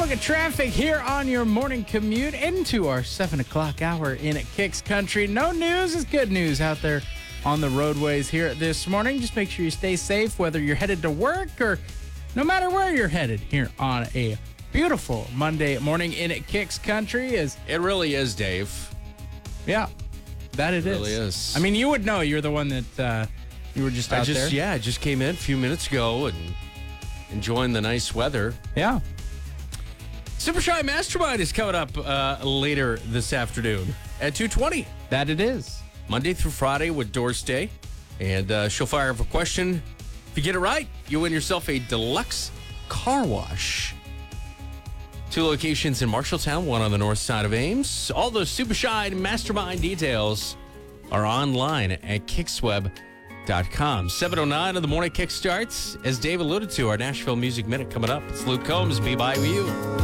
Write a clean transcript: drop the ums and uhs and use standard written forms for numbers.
look at traffic here on your morning commute into our 7 o'clock hour in Kicks Country. No news is good news out there on the roadways here this morning. Just make sure you stay safe, whether you're headed to work or no matter where you're headed here on a beautiful Monday morning in Kicks Country. It really is, Dave. Yeah, that it really is. I mean, you would know. You're the one that you were just out there. Yeah, I just came in a few minutes ago and enjoying the nice weather. Yeah. Super Shy Mastermind is coming up later this afternoon at 2:20. That it is. Monday through Friday with Doors Day. And she'll fire up a question. If you get it right, you win yourself a deluxe car wash. 2 locations in Marshalltown, one on the north side of Ames. All those Super Shy Mastermind details are online at kicksweb.com. 7:09 in the morning kick starts. As Dave alluded to, our Nashville Music Minute coming up. It's Luke Combs, Be By You.